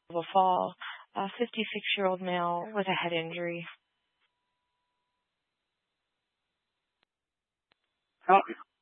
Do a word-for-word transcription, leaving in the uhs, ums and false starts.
of a fall. A fifty-six-year-old male with a head injury. How,